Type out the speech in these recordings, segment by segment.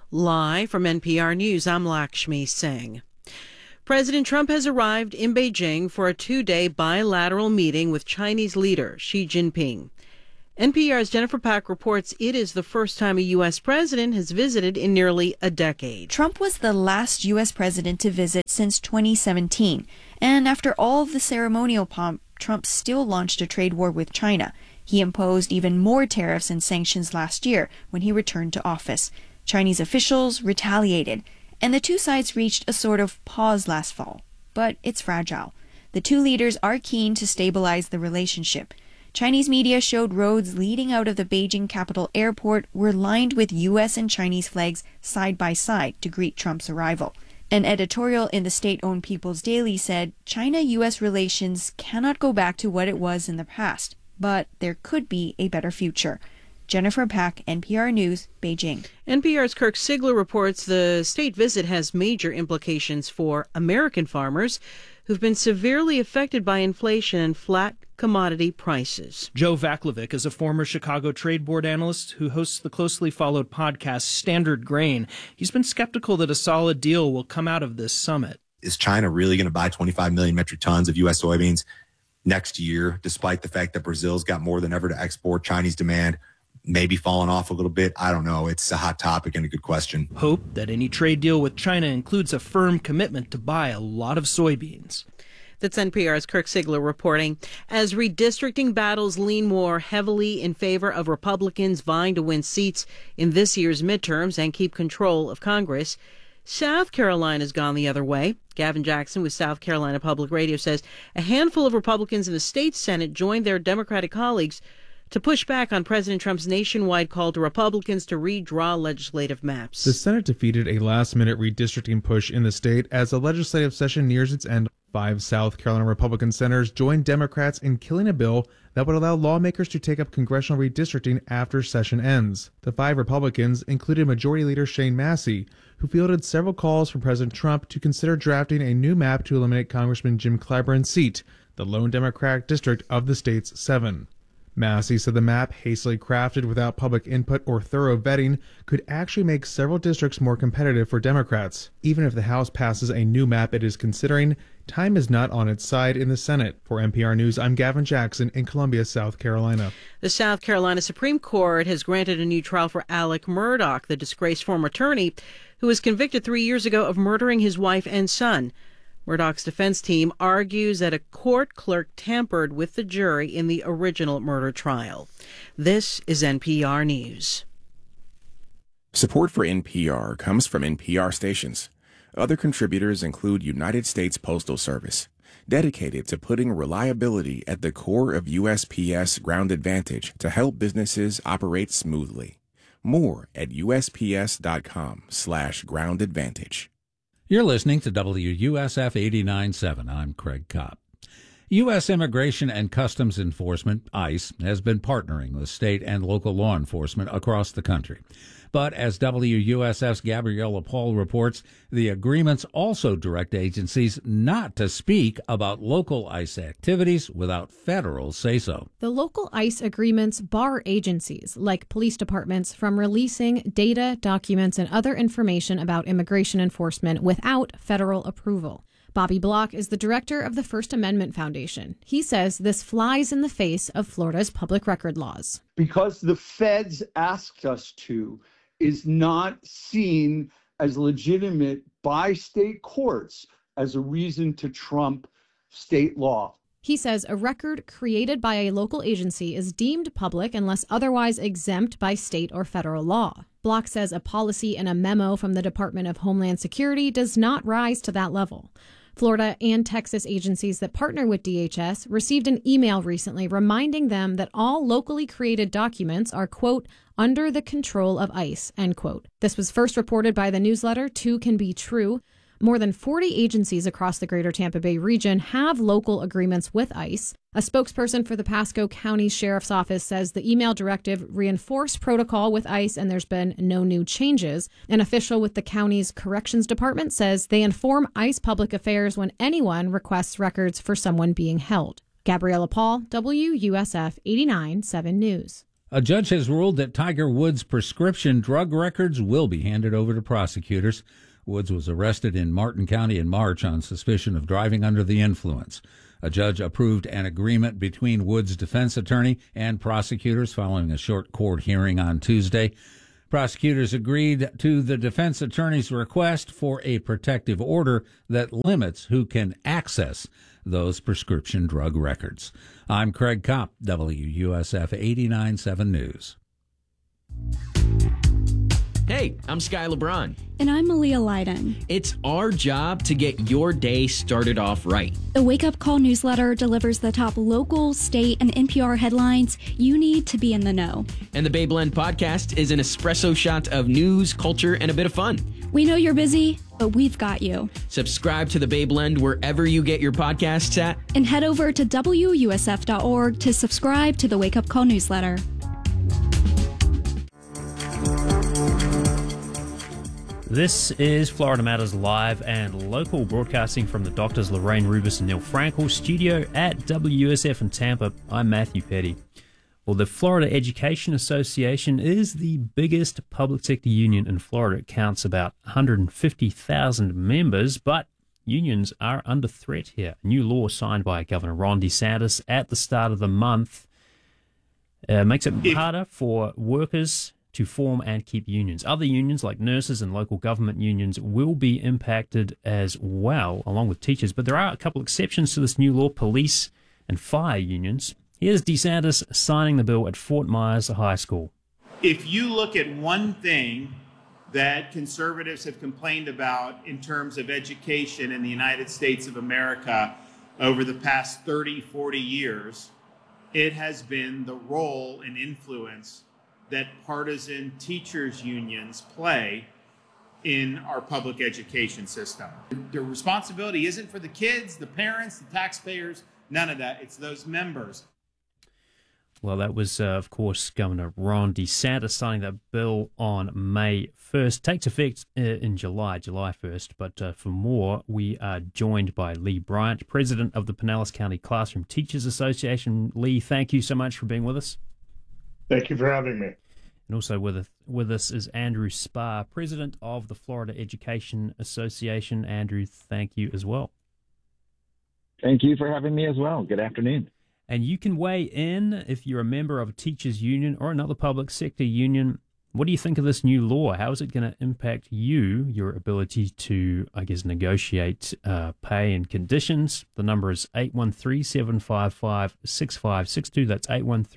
Live from NPR News, I'm Lakshmi Singh. President Trump has arrived in Beijing for a two-day bilateral meeting with Chinese leader Xi Jinping. NPR's Jennifer Pack reports it is the first time a U.S. president has visited in nearly a decade. Trump was the last U.S. president to visit since 2017. And after all of the ceremonial pomp, Trump still launched a trade war with China. He imposed even more tariffs and sanctions last year when he returned to office. Chinese officials retaliated, and the two sides reached a sort of pause last fall. But it's fragile. The two leaders are keen to stabilize the relationship. Chinese media showed roads leading out of the Beijing Capital Airport were lined with U.S. and Chinese flags side by side to greet Trump's arrival. An editorial in the state-owned People's Daily said China-U.S. relations cannot go back to what it was in the past, but there could be a better future. Jennifer Pack, NPR News, Beijing. NPR's Kirk Sigler reports the state visit has major implications for American farmers who've been severely affected by inflation and flat commodity prices. Joe Vaclavic is a former Chicago Trade Board analyst who hosts the closely followed podcast Standard Grain. He's been skeptical that a solid deal will come out of this summit. Is China really going to buy 25 million metric tons of U.S. soybeans next year, despite the fact that Brazil's got more than ever to export? Chinese demand maybe falling off a little bit. I don't know. It's a hot topic and a good question. Hope that any trade deal with China includes a firm commitment to buy a lot of soybeans. That's NPR's Kirk Sigler reporting. As redistricting battles lean more heavily in favor of Republicans vying to win seats in this year's midterms and keep control of Congress, South Carolina's gone the other way. Gavin Jackson with South Carolina Public Radio says a handful of Republicans in the state Senate joined their Democratic colleagues to push back on President Trump's nationwide call to Republicans to redraw legislative maps. The Senate defeated a last-minute redistricting push in the state as the legislative session nears its end. 5 South Carolina Republican senators joined Democrats in killing a bill that would allow lawmakers to take up congressional redistricting after session ends. The 5 Republicans included Majority Leader Shane Massey, who fielded several calls from President Trump to consider drafting a new map to eliminate Congressman Jim Clyburn's seat, the lone Democratic district of the state's 7. Massey said the map, hastily crafted without public input or thorough vetting, could actually make several districts more competitive for Democrats. Even if the House passes a new map it is considering, time is not on its side in the Senate. For NPR News, I'm Gavin Jackson in Columbia, South Carolina. The South Carolina Supreme Court has granted a new trial for Alec Murdaugh, the disgraced former attorney who was convicted 3 years ago of murdering his wife and son. Murdaugh's defense team argues that a court clerk tampered with the jury in the original murder trial. This is NPR News. Support for NPR comes from NPR stations. Other contributors include United States Postal Service, dedicated to putting reliability at the core of USPS Ground Advantage to help businesses operate smoothly. More at USPS.com/Ground Advantage. You're listening to WUSF 89.7. I'm Craig Kopp. U.S. Immigration and Customs Enforcement, ICE, has been partnering with state and local law enforcement across the country. But as WUSF's Gabriella Paul reports, the agreements also direct agencies not to speak about local ICE activities without federal say-so. The local ICE agreements bar agencies, like police departments, from releasing data, documents, and other information about immigration enforcement without federal approval. Bobby Block is the director of the First Amendment Foundation. He says this flies in the face of Florida's public record laws. Because the feds asked us to is not seen as legitimate by state courts as a reason to trump state law. He says a record created by a local agency is deemed public unless otherwise exempt by state or federal law. Block says a policy and a memo from the Department of Homeland Security does not rise to that level. Florida and Texas agencies that partner with DHS received an email recently reminding them that all locally created documents are, quote, under the control of ICE, end quote. This was first reported by the newsletter Two Can Be True. More than 40 agencies across the greater Tampa Bay region have local agreements with ICE. A spokesperson for the Pasco County Sheriff's Office says the email directive reinforced protocol with ICE and there's been no new changes. An official with the county's corrections department says they inform ICE public affairs when anyone requests records for someone being held. Gabriella Paul, WUSF 89.7 News. A judge has ruled that Tiger Woods' prescription drug records will be handed over to prosecutors. Woods was arrested in Martin County in March on suspicion of driving under the influence. A judge approved an agreement between Woods' defense attorney and prosecutors following a short court hearing on Tuesday. Prosecutors agreed to the defense attorney's request for a protective order that limits who can access those prescription drug records. I'm Craig Kopp, WUSF 89.7 News. Hey, I'm Sky LeBron. And I'm Malia Leiden. It's our job to get your day started off right. The Wake Up Call newsletter delivers the top local, state, and NPR headlines you need to be in the know. And the Bay Blend podcast is an espresso shot of news, culture, and a bit of fun. We know you're busy, but we've got you. Subscribe to the Bay Blend wherever you get your podcasts at. And head over to WUSF.org to subscribe to the Wake Up Call newsletter. This is Florida Matters Live and Local, broadcasting from the Doctors Lorraine Rubis and Neil Frankel studio at WUSF in Tampa. I'm Matthew Petty. Well, the Florida Education Association is the biggest public sector union in Florida. It counts about 150,000 members, but unions are under threat here. A new law signed by Governor Ron DeSantis at the start of the month makes it harder for workers to form and keep unions. Other unions like nurses and local government unions will be impacted as well, along with teachers. But there are a couple exceptions to this new law: police and fire unions. Here's DeSantis signing the bill at Fort Myers High School. If you look at one thing that conservatives have complained about in terms of education in the United States of America over the past 30, 40 years, it has been the role and influence that partisan teachers' unions play in our public education system. The responsibility isn't for the kids, the parents, the taxpayers, none of that. It's those members. Well, that was, of course, Governor Ron DeSantis signing that bill on May 1st. Takes effect in July 1st. But for more, we are joined by Lee Bryant, president of the Pinellas County Classroom Teachers Association. Lee, thank you so much for being with us. Thank you for having me. And also with us is Andrew Spar, president of the Florida Education Association. Andrew, thank you as well. Thank you for having me as well. Good afternoon. And you can weigh in if you're a member of a teachers union or another public sector union. What do you think of this new law? How is it going to impact you, your ability to, negotiate pay and conditions? The number is 813-755-6562. That's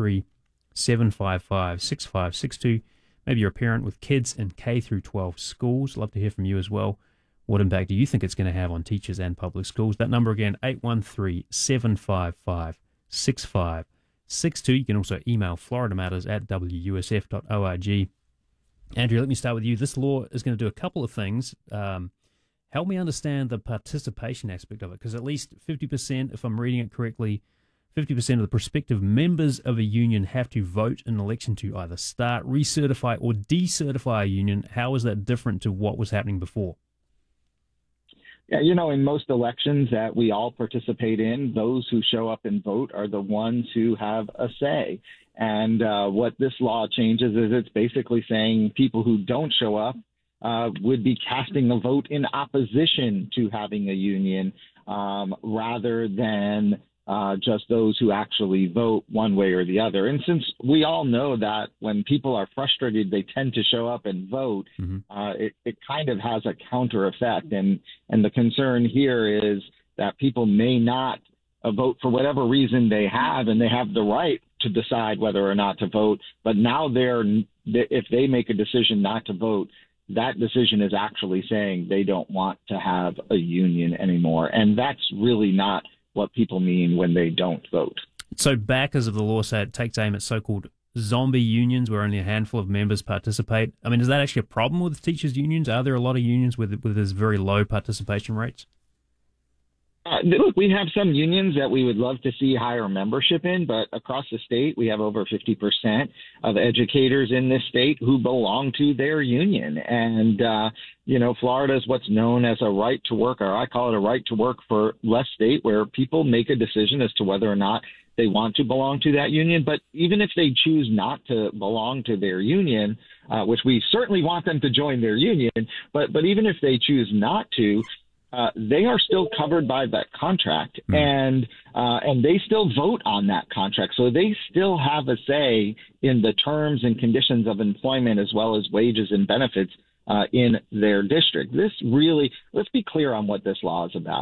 813-755-6562. Maybe you're a parent with kids in K through 12 schools. Love to hear from you as well. What impact do you think it's going to have on teachers and public schools? That number again, 813-755-6562. You can also email floridamatters@wusf.org. Andrew, let me start with you. This law is going to do a couple of things. Help me understand the participation aspect of it, because at least 50%, if I'm reading it correctly, 50% of the prospective members of a union have to vote in an election to either start, recertify, or decertify a union. How is that different to what was happening before? Yeah, in most elections that we all participate in, those who show up and vote are the ones who have a say. And what this law changes is it's basically saying people who don't show up would be casting a vote in opposition to having a union rather than just those who actually vote one way or the other. And since we all know that when people are frustrated, they tend to show up and vote, it kind of has a counter effect. And the concern here is that people may not vote for whatever reason they have, and they have the right to decide whether or not to vote. But now if they make a decision not to vote, that decision is actually saying they don't want to have a union anymore. And that's really not what people mean when they don't vote. So backers of the law say it takes aim at so-called zombie unions where only a handful of members participate. I mean, is that actually a problem with teachers' unions? Are there a lot of unions with these very low participation rates? Look, we have some unions that we would love to see higher membership in, but across the state, we have over 50% of educators in this state who belong to their union. And, Florida is what's known as a right to work, or I call it a right to work for less state, where people make a decision as to whether or not they want to belong to that union. But even if they choose not to belong to their union, which we certainly want them to join their union, but even if they choose not to, they are still covered by that contract, and they still vote on that contract. So they still have a say in the terms and conditions of employment as well as wages and benefits in their district. This really, let's be clear on what this law is about.